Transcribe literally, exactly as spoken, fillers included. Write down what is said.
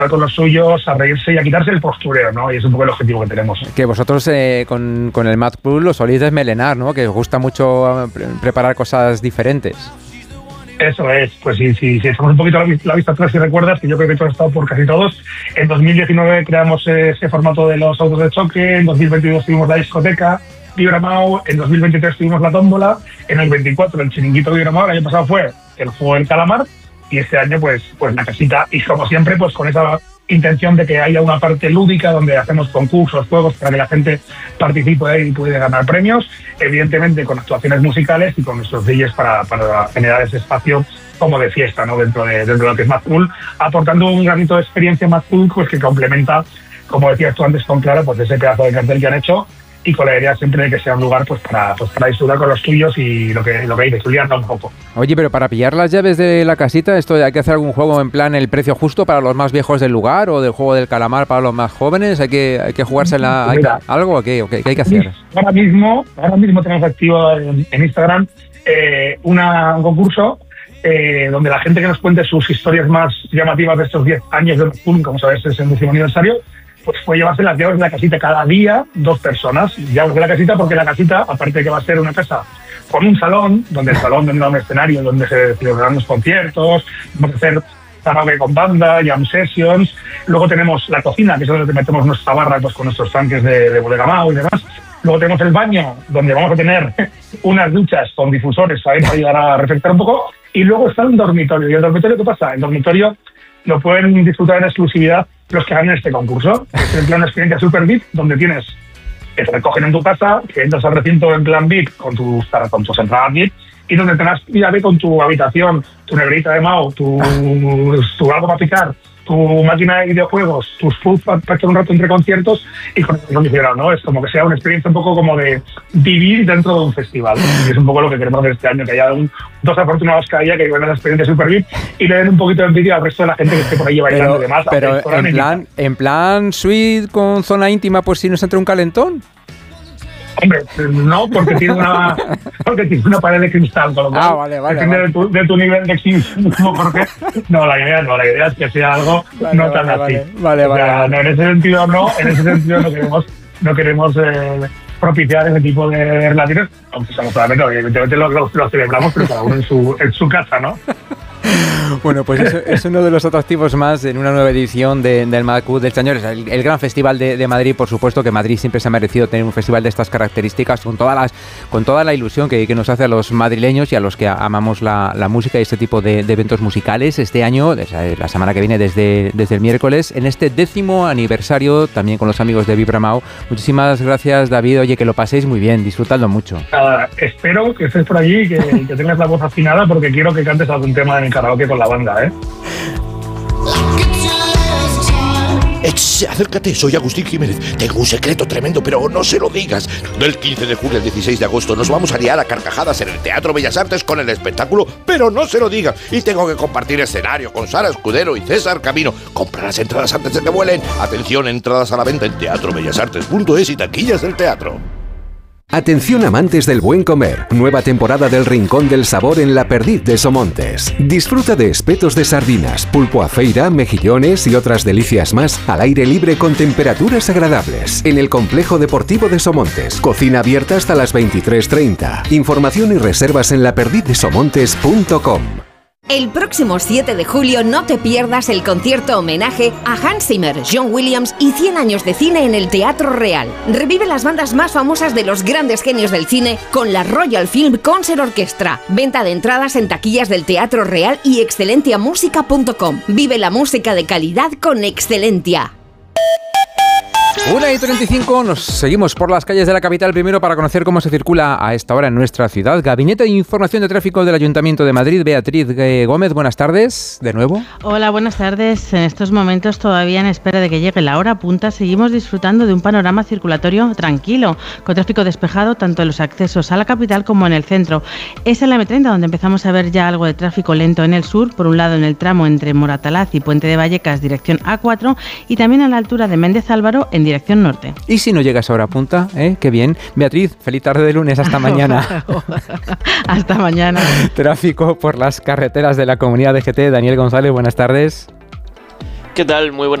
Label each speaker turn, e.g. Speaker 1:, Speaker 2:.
Speaker 1: con los suyos, a reírse y a quitarse el postureo, ¿no? Y es un poco el objetivo que tenemos.
Speaker 2: Que vosotros eh, con, con el Mad Cool lo soléis desmelenar, ¿no? Que os gusta mucho pre- preparar cosas diferentes.
Speaker 1: Eso es, pues sí, sí, sí, echamos un poquito la, la vista atrás, si recuerdas, que yo creo que tú has estado por casi todos. En dos mil diecinueve creamos ese formato de los autos de choque, en dos mil veintidós tuvimos la discoteca Vibramao, en dos mil veintitrés tuvimos la tómbola, en el veinticuatro el chiringuito Vibramao, el año pasado fue el juego del calamar, y este año pues, pues la casita, y como siempre pues con esa intención de que haya una parte lúdica donde hacemos concursos, juegos para que la gente participe y pueda ganar premios, evidentemente con actuaciones musicales y con nuestros D Js para, para generar ese espacio como de fiesta, ¿no? dentro de, dentro de lo que es Mad Cool, aportando un granito de experiencia Mad Cool pues que complementa, como decías tú antes con Clara, pues ese pedazo de cartel que han hecho, y con la idea siempre de que sea un lugar pues para, pues para disfrutar con los tuyos y lo que lo que dices, liarla un poco.
Speaker 2: Oye, pero para pillar las llaves de la casita, ¿esto hay que hacer algún juego en plan el precio justo para los más viejos del lugar o del juego del calamar para los más jóvenes? ¿Hay que hay que jugársela hay
Speaker 1: Mira,
Speaker 2: que, algo o qué, o qué, qué hay que hacer?
Speaker 1: Ahora mismo, ahora mismo tenemos activo en, en Instagram eh, una, un concurso eh, donde la gente que nos cuente sus historias más llamativas de estos diez años de Mad Cool, como sabes es el décimo aniversario, pues fue llevarse las llaves de la casita cada día, dos personas, llaves de la casita, porque la casita, aparte de que va a ser una casa con un salón, donde el salón tendrá un escenario donde se celebrarán los conciertos, vamos a hacer karaoke con banda, jam sessions, luego tenemos la cocina, que es donde metemos nuestra barra pues con nuestros tanques de, de bodega Mao y demás, luego tenemos el baño, donde vamos a tener unas duchas con difusores para ayudar a refrescar un poco, y luego está el dormitorio. ¿Y el dormitorio qué pasa? El dormitorio lo pueden disfrutar en exclusividad los que ganen este concurso. Es en plan una experiencia super V I P, donde tienes que te recogen en tu casa, que entras al recinto en plan V I P con tus, con tus entradas V I P, y donde tendrás llave con tu habitación, tu neverita de Mao, tu, tu algo para picar, tu máquina de videojuegos, tus food para estar un rato entre conciertos y con el acondicionado, ¿no? Es como que sea una experiencia un poco como de vivir dentro de un festival, ¿no? Y es un poco lo que queremos hacer este año, que haya un, dos afortunados cada día que vivan esa experiencia super V I P y le den un poquito de envidia al resto de la gente que esté por ahí bailando y demás.
Speaker 2: Pero en plan, en plan suite con zona íntima, pues si nos entra un calentón.
Speaker 1: Hombre, no, porque tiene una porque tiene una pared de cristal, con lo cual
Speaker 2: ah, vale, vale,
Speaker 1: depende
Speaker 2: vale.
Speaker 1: De, tu, de tu nivel de exhibicionismo, porque no, la idea no, la idea es que sea algo
Speaker 2: vale,
Speaker 1: no
Speaker 2: vale,
Speaker 1: tan
Speaker 2: vale,
Speaker 1: así.
Speaker 2: Vale, vale,
Speaker 1: o sea,
Speaker 2: vale.
Speaker 1: No, en ese sentido no, en ese sentido no queremos, no queremos eh, propiciar ese tipo de relaciones, aunque estamos solamente, evidentemente lo, lo, lo celebramos, pero cada uno en su, en su casa, ¿no?
Speaker 2: Bueno, pues es, es uno de los atractivos más en una nueva edición de, del Mad Cool del Señor. El, el gran festival de, de Madrid, por supuesto, que Madrid siempre se ha merecido tener un festival de estas características, con todas las, con toda la ilusión que, que nos hace a los madrileños y a los que amamos la, la música y este tipo de, de eventos musicales. Este año, la semana que viene, desde, desde el miércoles, en este décimo aniversario, también con los amigos de Vibramao. Muchísimas gracias, David. Oye, que lo paséis muy bien, disfrutadlo mucho.
Speaker 1: Uh, espero que estés por allí y que, que tengas la voz afinada, porque quiero que cantes algún tema de mi karaoke con la banda, ¿eh?
Speaker 3: Ech, acércate, soy Agustín Jiménez. Tengo un secreto tremendo, pero no se lo digas. Del quince de julio al dieciséis de agosto nos vamos a liar a carcajadas en el Teatro Bellas Artes con el espectáculo, pero no se lo digas. Y tengo que compartir escenario con Sara Escudero y César Camino. Compra las entradas antes de que vuelen. Atención, entradas a la venta en teatro bellas artes punto es y taquillas del teatro.
Speaker 4: Atención amantes del buen comer, nueva temporada del Rincón del Sabor en La Perdiz de Somontes. Disfruta de espetos de sardinas, pulpo a feira, mejillones y otras delicias más al aire libre con temperaturas agradables. En el Complejo Deportivo de Somontes, cocina abierta hasta las veintitrés treinta. Información y reservas en la perdiz de somontes punto com.
Speaker 5: El próximo siete de julio no te pierdas el concierto homenaje a Hans Zimmer, John Williams y cien años de cine en el Teatro Real. Revive las bandas más famosas de los grandes genios del cine con la Royal Film Concert Orchestra. Venta de entradas en taquillas del Teatro Real y excelentia música punto com. Vive la música de calidad con Excelentia.
Speaker 2: una y treinta y cinco, nos seguimos por las calles de la capital primero para conocer cómo se circula a esta hora en nuestra ciudad. Gabinete de Información de Tráfico del Ayuntamiento de Madrid, Beatriz Gómez, buenas tardes, de nuevo.
Speaker 6: Hola, buenas tardes. En estos momentos, todavía en espera de que llegue la hora punta, seguimos disfrutando de un panorama circulatorio tranquilo, con tráfico despejado tanto en los accesos a la capital como en el centro. Es en la eme treinta donde empezamos a ver ya algo de tráfico lento en el sur, por un lado en el tramo entre Moratalaz y Puente de Vallecas, dirección A cuatro, y también a la altura de Méndez Álvaro, en dirección norte.
Speaker 2: Y si no llegas a hora punta, ¿eh? Qué bien. Beatriz, feliz tarde de lunes, hasta mañana.
Speaker 6: Hasta mañana.
Speaker 2: Tráfico por las carreteras de la Comunidad de G T. Daniel González, buenas tardes.
Speaker 7: ¿Qué tal? Muy buenas